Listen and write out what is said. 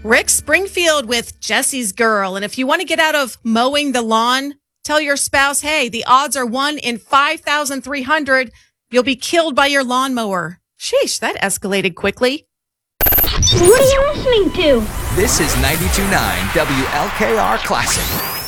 Rick Springfield with Jesse's Girl. And if you want to get out of mowing the lawn, tell your spouse, hey, the odds are 1 in 5,300. You'll be killed by your lawnmower. Sheesh, that escalated quickly. What are you listening to? This is 92.9 WLKR Classic.